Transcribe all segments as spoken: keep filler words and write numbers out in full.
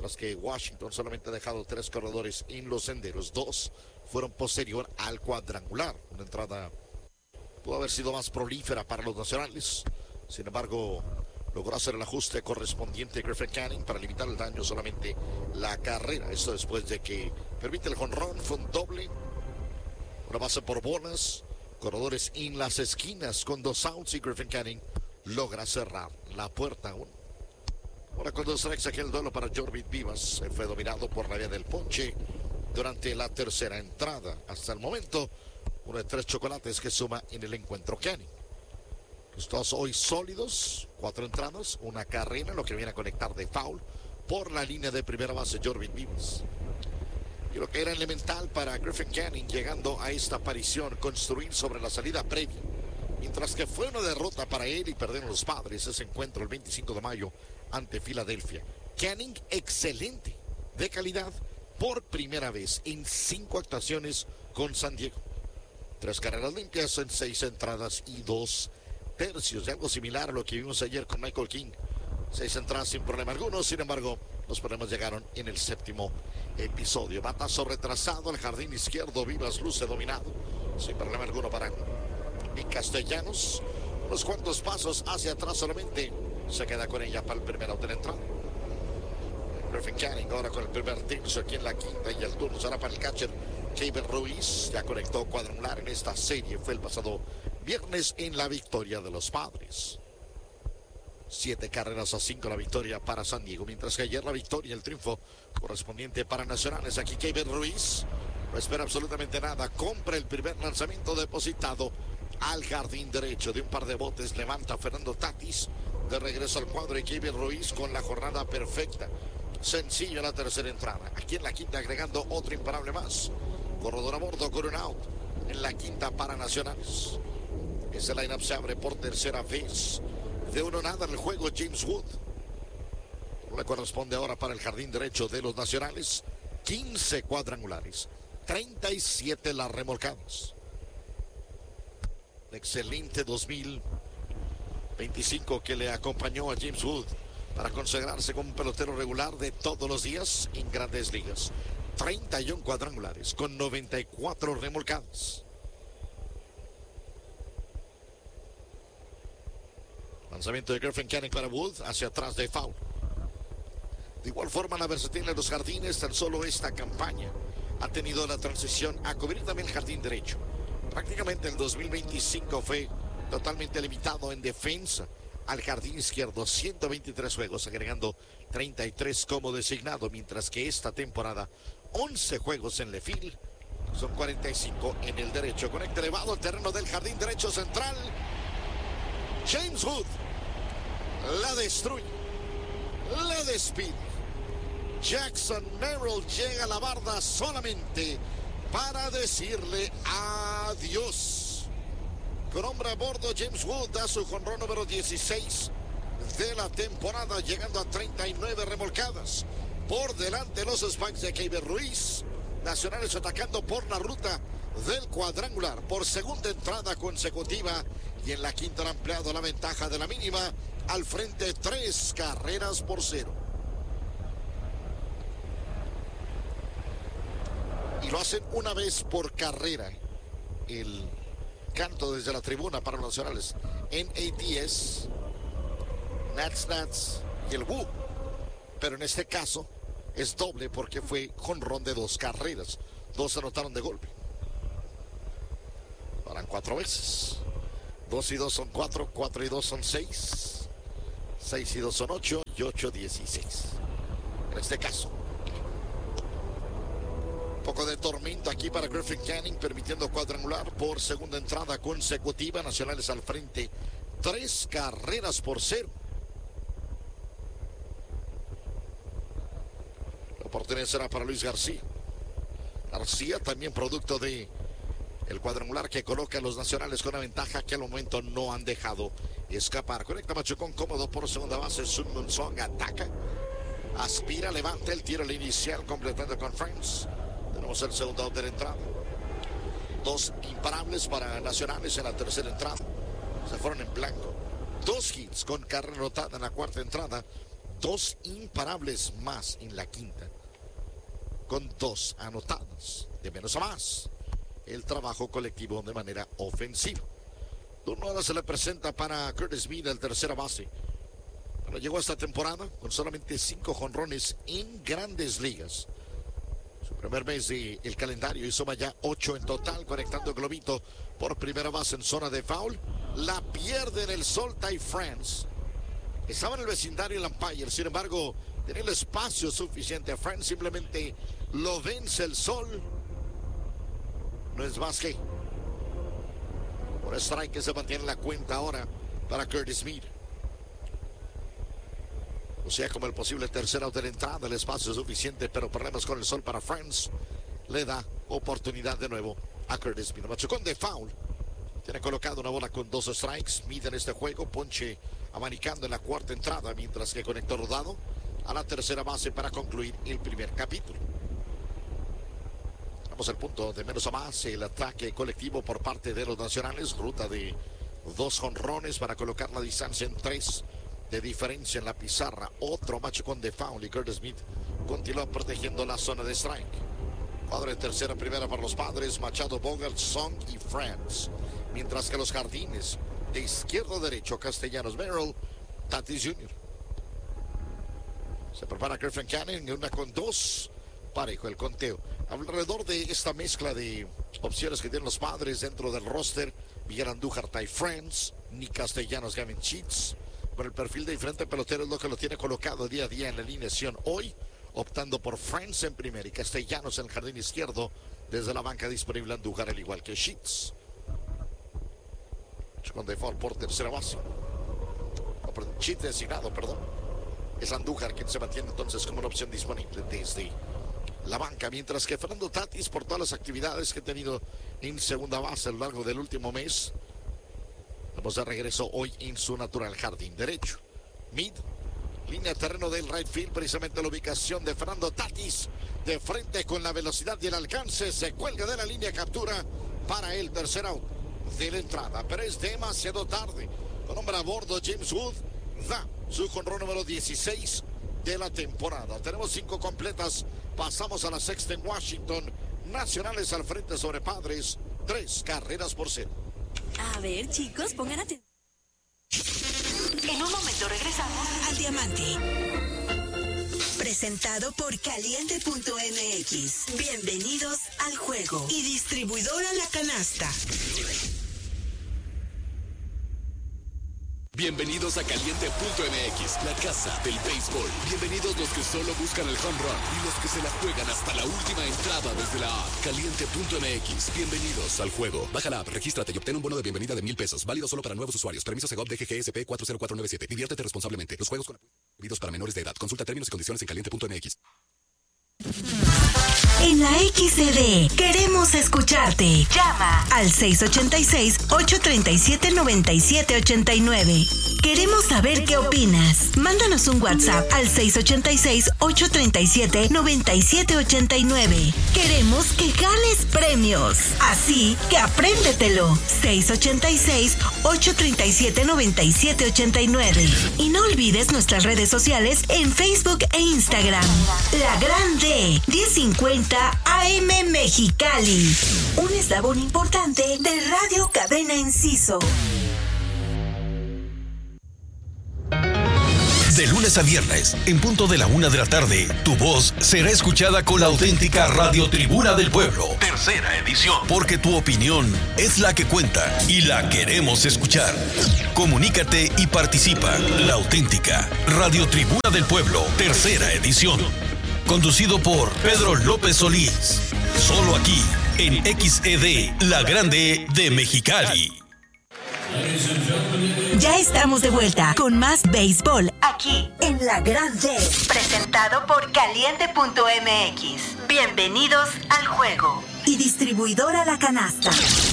mientras que Washington solamente ha dejado tres corredores en los senderos. Dos fueron posterior al cuadrangular. Una entrada pudo haber sido más prolífera para los nacionales. Sin embargo, logró hacer el ajuste correspondiente Griffin Canning para limitar el daño solamente la carrera. Esto después de que permite el jonrón, fue un doble, una base por bolas, corredores en las esquinas con dos outs y Griffin Canning logra cerrar la puerta aún. Ahora con dos strikes aquí el duelo para Jorbit Vivas. Fue dominado por la vía del ponche durante la tercera entrada. Hasta el momento, uno de tres chocolates que suma en el encuentro Canning. Los dos hoy sólidos, cuatro entradas, una carrera, lo que viene a conectar de foul por la línea de primera base Jorbit Vivas. Y lo que era elemental para Griffin Canning llegando a esta aparición, construir sobre la salida previa. Mientras que fue una derrota para él y perdieron los Padres ese encuentro el veinticinco de mayo ante Filadelfia. Canning excelente, de calidad, por primera vez en cinco actuaciones con San Diego. Tres carreras limpias en seis entradas y dos tercios, de algo similar a lo que vimos ayer con Michael King. Seis entradas sin problema alguno, sin embargo, los problemas llegaron en el séptimo episodio. Batazo retrasado al jardín izquierdo, Vivas luce dominado, sin problema alguno para y Castellanos. Unos cuantos pasos hacia atrás solamente, se queda con ella para el primer out de la entrada. Griffin Canning ahora con el primer tercio aquí en la quinta y el turno será para el catcher Keibert Ruiz. Ya conectó cuadrangular en esta serie, fue el pasado viernes en la victoria de los Padres. Siete carreras a cinco la victoria para San Diego, mientras que ayer la victoria, el triunfo correspondiente para Nacionales. Aquí Keibert Ruiz no espera absolutamente nada, compra el primer lanzamiento depositado al jardín derecho de un par de botes, levanta Fernando Tatis de regreso al cuadro y Keibert Ruiz con la jornada perfecta. Sencillo la tercera entrada. Aquí en la quinta agregando otro imparable más. Corredor a bordo con un out en la quinta para Nacionales. Ese lineup se abre por tercera vez. De uno nada en el juego James Wood. Le corresponde ahora para el jardín derecho de los Nacionales. quince cuadrangulares. treinta y siete las remolcadas. Excelente dos mil veinticinco que le acompañó a James Wood para consagrarse como un pelotero regular de todos los días en Grandes Ligas. treinta y uno cuadrangulares con noventa y cuatro remolcadas. Lanzamiento de Griffin Canning para Wood hacia atrás de foul. De igual forma la versatilidad de los jardines, tan solo esta campaña ha tenido la transición a cubrir también el jardín derecho. Prácticamente el dos mil veinticinco fue totalmente limitado en defensa al jardín izquierdo, ciento veintitrés juegos, agregando treinta y tres como designado, mientras que esta temporada once juegos en left field, son cuarenta y cinco en el derecho. Conecta elevado al terreno del jardín derecho central. James Wood la destruye, la despide. Jackson Merrill llega a la barda solamente para decirle adiós. Con hombre a bordo, James Wood da su jonrón número dieciséis de la temporada, llegando a treinta y nueve remolcadas. Por delante los Spikes de Keibert Ruiz. Nacionales atacando por la ruta del cuadrangular por segunda entrada consecutiva. Y en la quinta han ampliado la ventaja de la mínima al frente, tres carreras por cero. Y lo hacen una vez por carrera. El canto desde la tribuna para los Nacionales. N A T S, Nats Nats y el Woo. Pero en este caso es doble porque fue jonrón de dos carreras. Dos se anotaron de golpe. Harán cuatro veces. Dos y dos son cuatro, cuatro y dos son seis. Seis y dos son ocho y ocho dieciséis. En este caso. Un poco de tormento aquí para Griffin Canning, permitiendo cuadrangular por segunda entrada consecutiva. Nacionales al frente, tres carreras por cero. La oportunidad será para Luis García. García también producto de el cuadrangular que coloca a los Nacionales con una ventaja que al momento no han dejado escapar. Conecta Machucón cómodo por segunda base. Sun Moon Song ataca, aspira, levanta el tiro al inicial completando con Friends. Tenemos el segundo out de la entrada. Dos imparables para Nacionales en la tercera entrada. Se fueron en blanco. Dos hits con carrera anotada en la cuarta entrada. dos imparables más en la quinta, con dos anotadas, de menos a más. El trabajo colectivo de manera ofensiva. Turno ahora se le presenta para Curtis Mead, el tercera base. Bueno, llegó esta temporada con solamente cinco jonrones en Grandes Ligas. Su primer mes del de calendario hizo ya ocho en total, conectando globito por primera base en zona de foul. La pierde en el sol Ty France. Estaba en el vecindario el umpire, sin embargo, tenía el espacio suficiente. France simplemente lo vence el sol. No es más que por strike que se mantiene la cuenta ahora para Curtis Mead. O sea, como el posible tercer out de la entrada, el espacio es suficiente, pero problemas con el sol para France. Le da oportunidad de nuevo a Curtis Mead. Machucón de foul. Tiene colocado una bola con dos strikes. Mead en este juego, ponche abanicando en la cuarta entrada, mientras que conectó rodado a la tercera base para concluir el primer capítulo. Vamos al punto de menos a más, el ataque colectivo por parte de los nacionales, ruta de dos jonrones para colocar la distancia en tres de diferencia en la pizarra. Otro machucón de foul y Curtis Mead continúa protegiendo la zona de strike. Cuadro de tercera, primera para los padres, Machado, Bogart, Song y France. Mientras que los jardines de izquierdo a derecho, Castellanos, Merrill, Tatis junior Se prepara Griffin Cannon, una con dos, parejo el conteo. Alrededor de esta mezcla de opciones que tienen los padres dentro del roster, Miguel Andújar, Ty France, Nick Castellanos, Gavin Sheets. Con el perfil de diferente pelotero es lo que lo tiene colocado día a día en la alineación. Hoy, optando por France en primera y Castellanos en el jardín izquierdo, desde la banca disponible Andújar, al igual que Sheets. Con default por tercera base. Oh, perdón, Sheets designado, perdón. Es Andújar quien se mantiene entonces como una opción disponible desde la banca, mientras que Fernando Tatis, por todas las actividades que ha tenido en segunda base a lo largo del último mes, vamos de regreso hoy en su natural jardín derecho. Mid, línea de terreno del right field, precisamente la ubicación de Fernando Tatis, de frente con la velocidad y el alcance, se cuelga de la línea de captura para el tercer out de la entrada, pero es demasiado tarde. Con hombre a bordo, James Wood da su jonrón número dieciséis de la temporada. Tenemos cinco completas, pasamos a la sexta en Washington. Nacionales al frente sobre Padres, tres carreras por cero. A ver, chicos, pongan atención. En un momento regresamos al Diamante. Presentado por Caliente punto M X. Bienvenidos al juego. Y distribuidora La Canasta. Bienvenidos a Caliente punto M X, la casa del béisbol. Bienvenidos los que solo buscan el home run y los que se la juegan hasta la última entrada desde la app. Caliente punto M X, bienvenidos al juego. Baja la app, regístrate y obtén un bono de bienvenida de mil pesos. Válido solo para nuevos usuarios. Permiso Segov D G G S P cuatro cero cuatro nueve siete. Diviértete responsablemente. Los juegos con apuestas para menores de edad. Consulta términos y condiciones en Caliente punto M X. En la X C D queremos escucharte. Llama al seis ocho seis, ocho tres siete, nueve siete ocho nueve. Queremos saber qué opinas. Mándanos un WhatsApp al seis ocho seis, ocho tres siete, nueve siete ocho nueve. Queremos que ganes premios. Así que apréndetelo. seis ocho seis, ocho tres siete, nueve siete ocho nueve. Y no olvides nuestras redes sociales en Facebook e Instagram. La Grande diez cincuenta A M Mexicali. Un eslabón importante de Radio Cadena Enciso. De lunes a viernes, en punto de la una de la tarde, tu voz será escuchada con la auténtica Radio Tribuna del Pueblo. Tercera edición. Porque tu opinión es la que cuenta y la queremos escuchar. Comunícate y participa. La auténtica Radio Tribuna del Pueblo. Tercera edición. Conducido por Pedro López Solís. Solo aquí, en X E D, La Grande de Mexicali. Ya estamos de vuelta con más béisbol aquí en La Grande. Presentado por Caliente punto M X. Bienvenidos al juego. Y distribuidora La Canasta.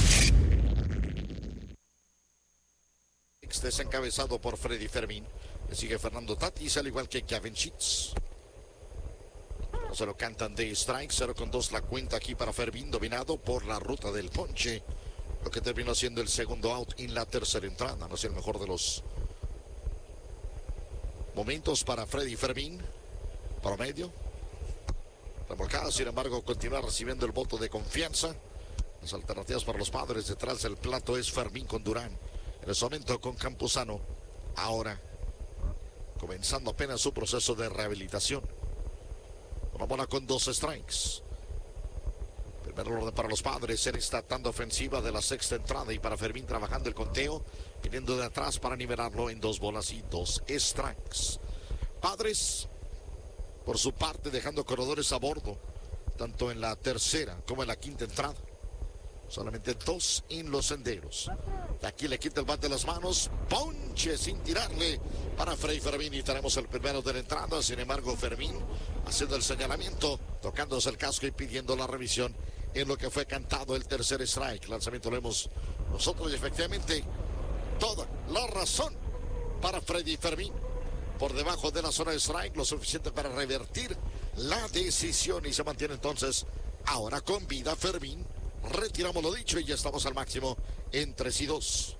Este es encabezado por Freddy Fermín. Le sigue Fernando Tatis, al igual que Gavin Sheets. No se lo cantan de strike, cero con dos la cuenta aquí para Fermín, dominado por la ruta del ponche. Lo que terminó siendo el segundo out en la tercera entrada. No es el mejor de los momentos para Freddy Fermín. Promedio. Remolcada, sin embargo, continúa recibiendo el voto de confianza. Las alternativas para los Padres detrás del plato es Fermín con Durán. En ese momento con Campuzano. Ahora comenzando apenas su proceso de rehabilitación. Una bola con dos strikes. Primer orden para los Padres en esta tanda ofensiva de la sexta entrada. Y para Fermín trabajando el conteo. Viniendo de atrás para nivelarlo en dos bolas y dos strikes. Padres, por su parte, dejando corredores a bordo. Tanto en la tercera como en la quinta entrada. Solamente dos en los senderos. Aquí le quita el bat de las manos. Ponche sin tirarle para Freddy Fermín. Y tenemos el primero de la entrada. Sin embargo, Fermín haciendo el señalamiento, tocándose el casco y pidiendo la revisión en lo que fue cantado el tercer strike. Lanzamiento lo vemos nosotros y efectivamente toda la razón para Freddy Fermín. Por debajo de la zona de strike, lo suficiente para revertir la decisión. Y se mantiene entonces ahora con vida Fermín. Retiramos lo dicho y ya estamos al máximo en tres y dos.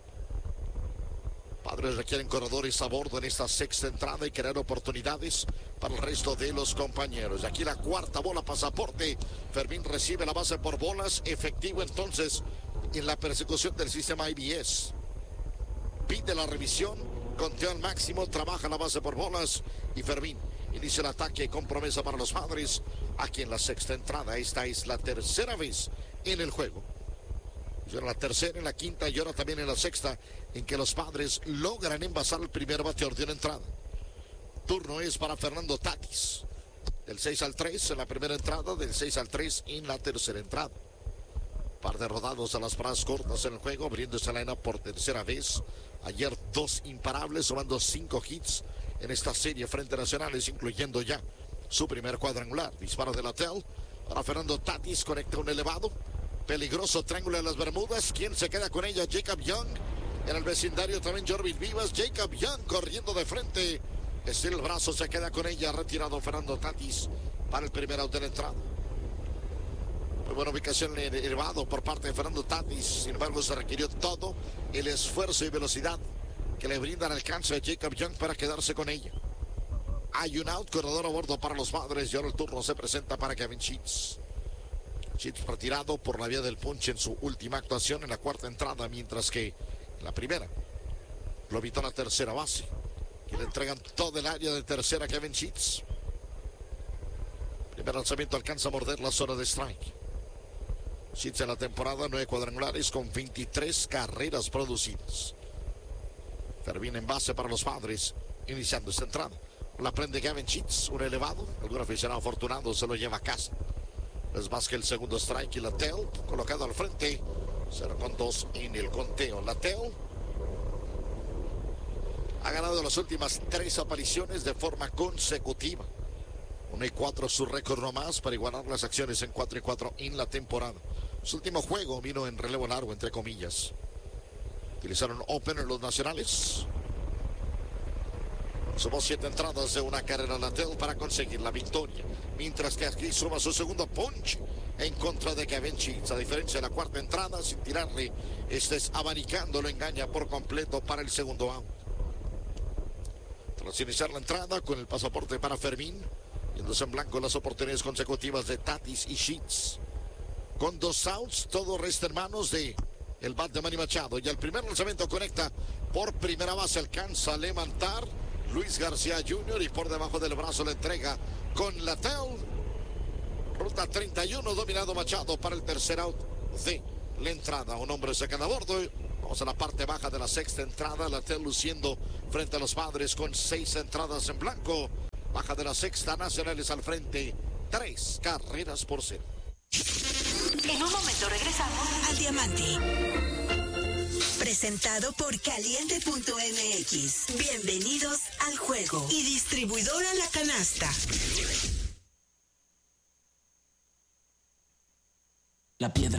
Padres requieren corredores a bordo en esta sexta entrada y crear oportunidades para el resto de los compañeros. Aquí la cuarta bola, pasaporte. Fermín recibe la base por bolas. Efectivo entonces en la persecución del sistema I B S. Pide la revisión, conteo al máximo, trabaja la base por bolas y Fermín inicia el ataque con promesa para los Padres. Aquí en la sexta entrada, esta es la tercera vez en el juego. Y ahora la tercera, en la quinta y ahora también en la sexta, en que los Padres logran envasar el primer bateador de una entrada. Turno es para Fernando Tatis. Del seis al tres en la primera entrada, del seis al tres en la tercera entrada. Par de rodados a las paradas cortas en el juego, abriéndose la línea por tercera vez. Ayer dos imparables, sumando cinco hits en esta serie frente a Nacionales, incluyendo ya su primer cuadrangular. Disparo de Latel para Fernando Tatis, conecta un elevado. Peligroso triángulo de las Bermudas. ¿Quién se queda con ella? Jacob Young. En el vecindario también Jorvin Vivas. Jacob Young corriendo de frente. Estira el brazo, se queda con ella. Retirado Fernando Tatis para el primer out de la entrada. Muy buena ubicación en el elevado por parte de Fernando Tatis. Sin embargo, se requirió todo el esfuerzo y velocidad que le brindan alcance a Jacob Young para quedarse con ella. Hay un out, corredor a bordo para los Padres. Y ahora el turno se presenta para Kevin Sheets. Sheets retirado por la vía del punch en su última actuación en la cuarta entrada, mientras que en la primera lo evitó la tercera base. Y le entregan todo el área de tercera a Kevin Sheets. Primer lanzamiento, alcanza a morder la zona de strike. Sheets en la temporada, nueve cuadrangulares con veintitrés carreras producidas. Fermín en base para los Padres, iniciando esta entrada. La prende Kevin Sheets, un elevado. Algún aficionado afortunado se lo lleva a casa. Es más que el segundo strike y Latel colocado al frente. cero con dos en el conteo. Latel ha ganado las últimas tres apariciones de forma consecutiva. uno y cuatro su récord nomás para igualar las acciones en cuatro y cuatro en la temporada. Su último juego vino en relevo largo, entre comillas. Utilizaron opener los Nacionales. Sumó siete entradas de una carrera Latel para conseguir la victoria. Mientras que aquí suma su segundo punch en contra de Kevin Sheets. A diferencia de la cuarta entrada, sin tirarle, este es abanicando, lo engaña por completo para el segundo out. Tras iniciar la entrada con el pasaporte para Fermín, yéndose en blanco las oportunidades consecutivas de Tatis y Sheets. Con dos outs, todo resta en manos de el bat de Manny Machado. Y el primer lanzamiento conecta por primera base, alcanza a levantar Luis García junior y por debajo del brazo le entrega con Latel. Ruta treinta y uno, dominado Machado para el tercer out de la entrada. Un hombre se queda a bordo. Vamos a la parte baja de la sexta entrada. Latel luciendo frente a los Padres con seis entradas en blanco. Baja de la sexta, Nacionales al frente. Tres carreras por cero. En un momento regresamos al Diamante. Presentado por Caliente punto M X. Bienvenidos al juego. Y distribuidora La Canasta. La piedra.